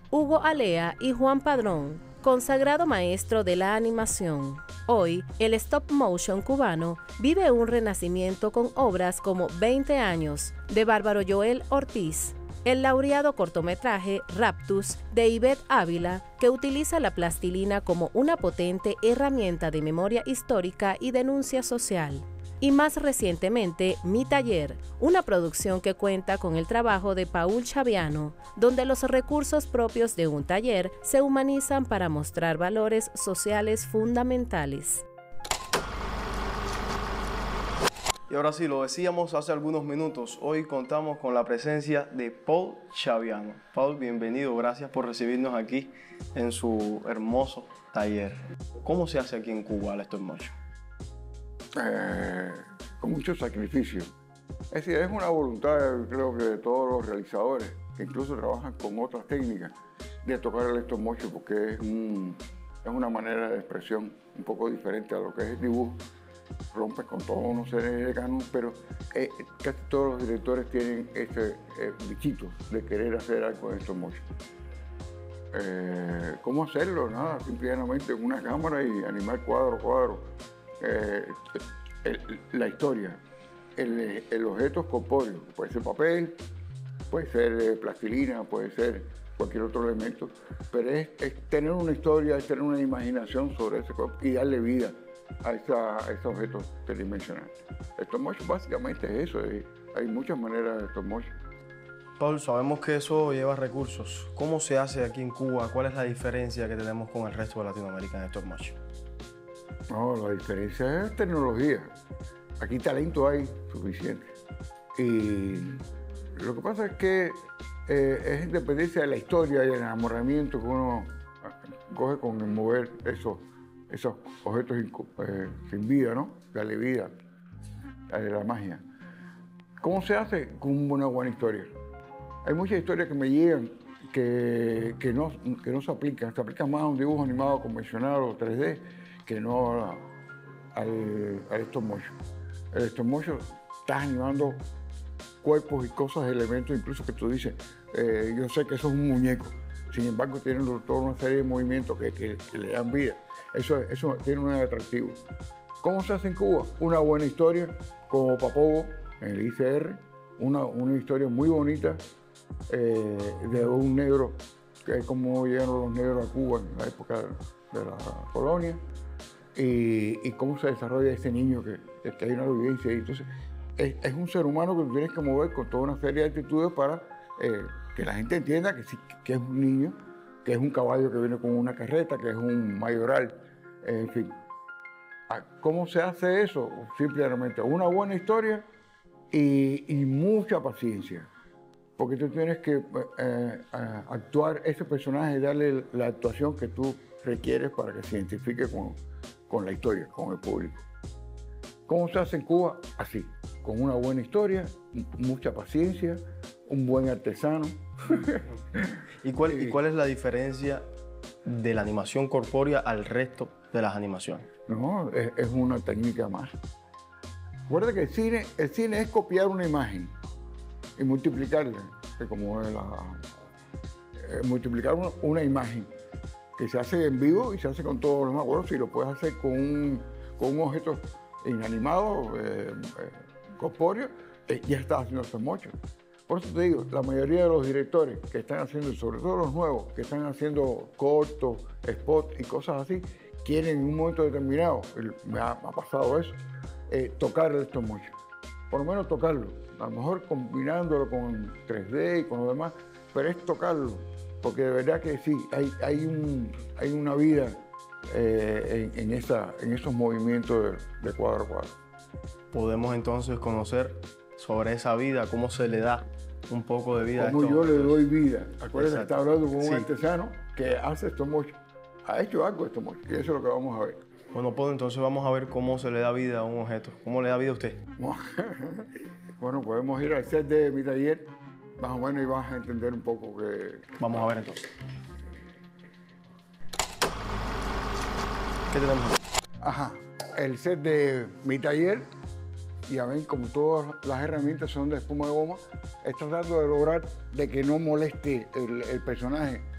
Hugo Alea y Juan Padrón, consagrado maestro de la animación. Hoy, el stop motion cubano vive un renacimiento con obras como 20 años de Bárbaro Joel Ortiz, el laureado cortometraje Raptus de Ivette Ávila, que utiliza la plastilina como una potente herramienta de memoria histórica y denuncia social. Y más recientemente, Mi Taller, una producción que cuenta con el trabajo de Paul Chaviano, donde los recursos propios de un taller se humanizan para mostrar valores sociales fundamentales. Y ahora sí, lo decíamos hace algunos minutos, hoy contamos con la presencia de Paul Chaviano. Paul, bienvenido, gracias por recibirnos aquí en su hermoso taller. ¿Cómo se hace aquí en Cuba el stop motion? Con mucho sacrificio. Es decir, es una voluntad, creo que de todos los realizadores, que incluso trabajan con otras técnicas, de tocar el stop motion, porque es una manera de expresión un poco diferente a lo que es el dibujo. Rompes con todos unos seres de canon, pero casi todos los directores tienen ese bichito de querer hacer algo en stop motion. ¿Cómo hacerlo? Nada, simplemente con una cámara y animar cuadro a cuadro. La historia, el objeto corpóreo, puede ser papel, puede ser plastilina, puede ser cualquier otro elemento, pero es tener una historia, es tener una imaginación sobre ese cuerpo y darle vida a ese objeto tridimensional. Stop motion básicamente es eso, hay muchas maneras de stop motion. Paul, sabemos que eso lleva recursos. ¿Cómo se hace aquí en Cuba? ¿Cuál es la diferencia que tenemos con el resto de Latinoamérica en stop motion? No, la diferencia es tecnología. Aquí talento hay suficiente. Y lo que pasa es que es independencia de la historia y el enamoramiento que uno coge con el mover esos objetos sin vida, ¿no? Darle vida, darle la magia. ¿Cómo se hace? Con una buena historia. Hay muchas historias que me llegan que no se aplican más a un dibujo animado convencional o 3D que no al stop motion. El stop motion estás animando cuerpos y cosas, elementos, incluso que tú dices, yo sé que eso es un muñeco, sin embargo tienen toda una serie de movimientos que le dan vida. Eso tiene un atractivo. ¿Cómo se hace en Cuba? Una buena historia, como Papogo en el ICR, una historia muy bonita de un negro, que es como llegaron los negros a Cuba en la época de la colonia, y cómo se desarrolla ese niño que hay una vivencia. Y entonces es un ser humano que tú tienes que mover con toda una serie de actitudes para que la gente entienda que es un niño, que es un caballo que viene con una carreta, que es un mayoral, en fin. ¿Cómo se hace eso? Simplemente una buena historia y mucha paciencia. Porque tú tienes que actuar ese personaje y darle la actuación que tú requieres para que se identifique con la historia, con el público. ¿Cómo se hace en Cuba? Así, con una buena historia, mucha paciencia, un buen artesano. ¿Y cuál es la diferencia de la animación corpórea al resto de las animaciones? No, es una técnica más. Recuerda que el cine es copiar una imagen y multiplicarla, como multiplicar una imagen que se hace en vivo y se hace con todos los demás. Bueno, si lo puedes hacer con un objeto inanimado, corpóreo, ya estás haciendo stop motion. Por eso te digo, la mayoría de los directores que están haciendo, sobre todo los nuevos, que están haciendo cortos, spots y cosas así, quieren en un momento determinado, me ha pasado eso, tocar el stop motion. Por lo menos tocarlo, a lo mejor combinándolo con 3D y con lo demás, pero es tocarlo, porque de verdad que sí, hay una vida en esos movimientos de cuadro a cuadro. Podemos entonces conocer sobre esa vida, cómo se le da un poco de vida como a esto. Yo le doy vida. Acuérdense que está hablando con un Sí. artesano que hace stop motion. Ha hecho algo de stop motion y eso es lo que vamos a ver. Bueno, pues entonces vamos a ver cómo se le da vida a un objeto. ¿Cómo le da vida a usted? Bueno, podemos ir al set de Mi Taller, más o menos, y vas a entender un poco que... Vamos a ver entonces. ¿Qué tenemos aquí? Ajá, el set de Mi Taller, ya ven, como todas las herramientas son de espuma de goma, es tratando de lograr de que no moleste el personaje